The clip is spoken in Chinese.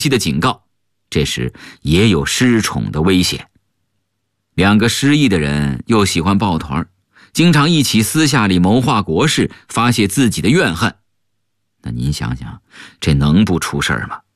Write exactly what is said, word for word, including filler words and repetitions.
期的警告，这时也有失宠的危险。两个失意的人又喜欢抱团，经常一起私下里谋划国事，发泄自己的怨恨。那您想想，这能不出事吗？